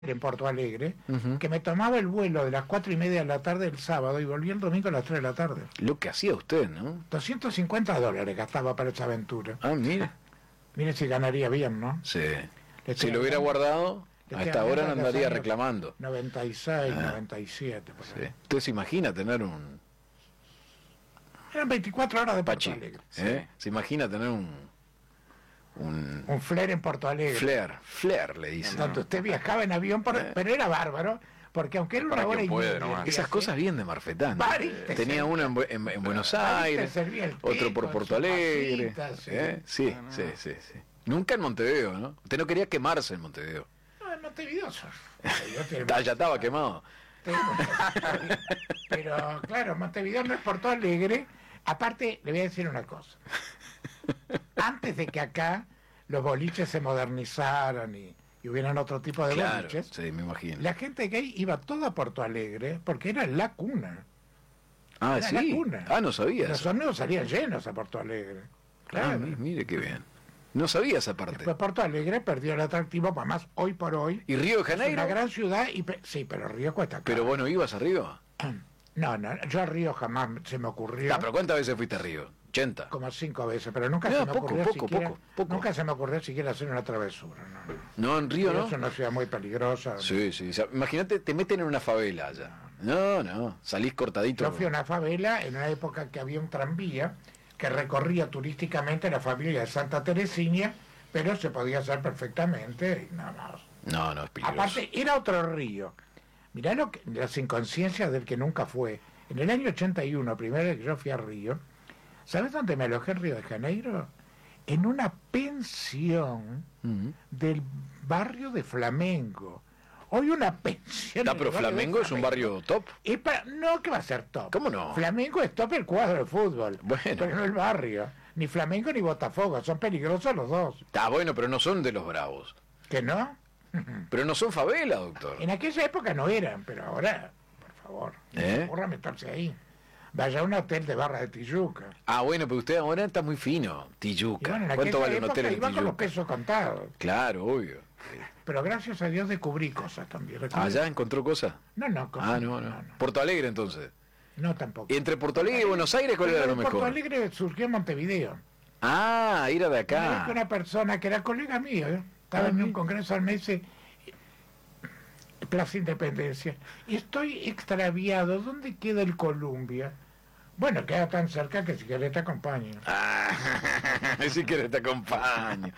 en Porto Alegre, Ujú. que me tomaba el vuelo de las 4:30 de la tarde del sábado y volvía el domingo a las 3 de la tarde. Lo que hacía usted, ¿no? $250 gastaba para esa aventura. Ah, mira. Mire si ganaría bien, ¿no? Sí. Le Si estoy lo hubiera hablando- guardado, le a estoy esta hora no hablando de los andaría años reclamando. 96, Ah. 97, por Sí. ahí. ¿Usted se imagina tener un Eran 24 horas de Porto Pachi? Alegre. ¿Se imagina tener un Un flare en Porto Alegre. Flair le dicen. Tanto usted viajaba en avión, pero era bárbaro, porque aunque era Para una hora quien y puede, media nomás. el viaje, Esas cosas bien de Marfetán. Baris te Tenía servía. uno en Buenos Baris te Aires, servía el otro té por con Porto su Alegre. pasita, sí. Sí, No, no. sí. Nunca en Montevideo, ¿no? Usted no quería quemarse en Montevideo. No, en Montevideo tiene Ya estaba quemado. Pero claro, Montevideo no es Porto Alegre. Aparte, le voy a decir una cosa. Antes de que acá los boliches se modernizaran y hubieran otro tipo de Claro, boliches, sí, me imagino. la gente gay iba toda a Porto Alegre porque era la cuna. Ah, era la sí. cuna. Ah, no sabía Los eso. horneos salían llenos a Porto Alegre. Claro. Ah, mire qué bien. No sabía esa parte. Después Porto Alegre perdió el atractivo, para más hoy por hoy. ¿Y Río de Es Janeiro? una gran ciudad, sí, pero Río cuesta caro. Pero vos no ibas a Río. No, yo a Río jamás se me ocurrió. Ah, pero ¿cuántas veces fuiste a Río? 80. Como 5 veces, pero nunca No, se me poco, ocurrió poco, siquiera, poco. nunca se me ocurrió siquiera hacer una travesura. No, en Río, ¿no? Es una ciudad muy peligrosa. Sí. O sea, imagínate, te meten en una favela allá. No, salís cortadito. Yo fui a una favela en una época que había un tranvía que recorría turísticamente la familia de Santa Teresina, pero se podía hacer perfectamente y nada más. No, es peligroso. Aparte, era otro río. Mirá las inconsciencias del que nunca fue. En el año 81, primera vez que yo fui a Río, ¿sabes dónde me alojé en Río de Janeiro? En una pensión Ujú. del barrio de Flamengo. Hoy una pensión. Ah, en pero el barrio de Flamengo es un barrio top. No, que va a ser top. ¿Cómo no? Flamengo es top el cuadro de fútbol. Bueno. Pero no el barrio. Ni Flamengo ni Botafogo. Son peligrosos los dos. Está bueno, pero no son de los bravos. ¿Que no? Pero no son favela, doctor. En aquella época no eran, pero ahora, por favor, no se ocurra meterse ahí. Vaya a un hotel de Barra de Tijuca. Ah, bueno, pero usted ahora está muy fino. Y Tijuca. bueno, en ¿Cuánto aquella vale un época hotel en iba con los Tijuca? pesos contados. Claro, obvio. Pero gracias a Dios descubrí cosas también. ¿Allá encontró cosas? No, cosas. Ah, no. Porto Alegre, entonces. No, tampoco. ¿Y entre Porto Alegre y Buenos Aires cuál era lo Porto mejor? Alegre surgió en Montevideo. Ah, era de Una vez acá. que una persona que era colega mío, estaba en un congreso al mes, Plaza Independencia, y estoy extraviado. ¿Dónde queda el Columbia? Bueno, queda tan cerca que si querés te acompaño. Ah, si quieres te acompaño.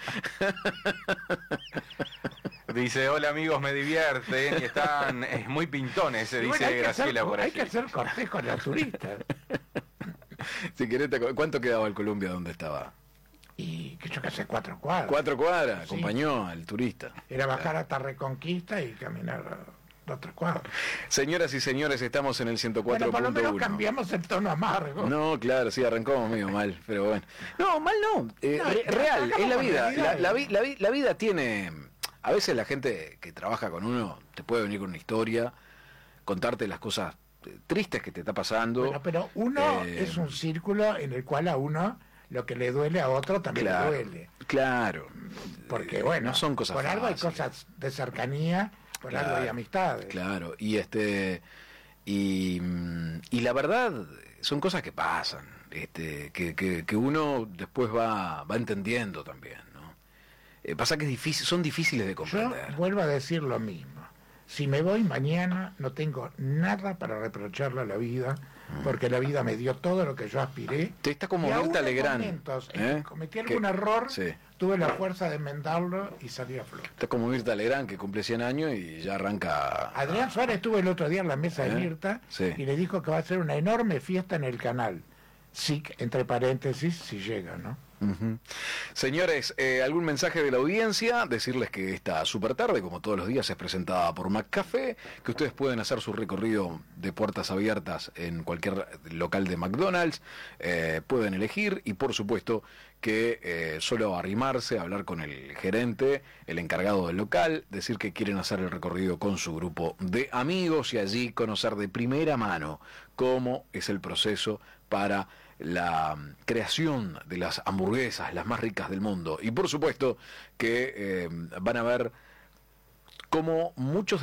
Dice, hola amigos, me divierten y están muy pintones, se Y bueno, dice hay que Graciela hacer- por Hay aquí. que hacer cortés con los turistas. Si querés ¿Cuánto quedaba el Columbia donde estaba? Y que yo que sé, 4 cuadras. 4 cuadras, Sí. acompañó al turista. Era bajar hasta Reconquista y caminar 2 o 3 cuadras. Señoras y señores, estamos en el Bueno, por lo menos 104.1. cambiamos el tono amargo. No, claro, sí, arrancamos medio mal, pero bueno. No, mal no, real, arrancamos es la con vida. realidad. La vida tiene... A veces la gente que trabaja con uno te puede venir con una historia, contarte las cosas tristes que te está pasando. Bueno, pero uno es un círculo en el cual a uno lo que le duele a otro también Claro, le duele. claro. Porque bueno, no son cosas por algo hay fáciles. cosas de cercanía, por Claro, algo hay amistades. Claro, y y la verdad son cosas que pasan, que uno después va entendiendo también, ¿no? Pasa que es difícil, son difíciles de Yo comprender. vuelvo a decir lo mismo. Si me voy mañana, no tengo nada para reprocharle a la vida, porque la vida me dio todo lo que yo aspiré. Te está como Y aún Mirta en Legrand. momentos en ¿eh? que cometí Que- algún error, sí. tuve la fuerza de enmendarlo y salí a flote. Está como Mirta Legrand, que cumple 100 años y ya arranca... Adrián Suárez estuvo el otro día en la mesa de ¿Eh? Mirta Sí. y le dijo que va a hacer una enorme fiesta en el canal. Sí, entre paréntesis, si llega, ¿no? Ujú. Señores, algún mensaje de la audiencia, decirles que esta super tarde, como todos los días, es presentada por McCafé, que ustedes pueden hacer su recorrido de puertas abiertas en cualquier local de McDonald's, pueden elegir y por supuesto que solo arrimarse, hablar con el gerente, el encargado del local, decir que quieren hacer el recorrido con su grupo de amigos y allí conocer de primera mano cómo es el proceso para la creación de las hamburguesas, las más ricas del mundo. Y por supuesto que van a ver como muchos